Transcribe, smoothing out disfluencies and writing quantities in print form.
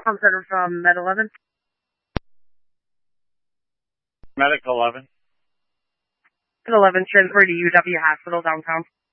I'm Center from Med 11. Medic 11. Med 11, transfer to UW Hospital downtown.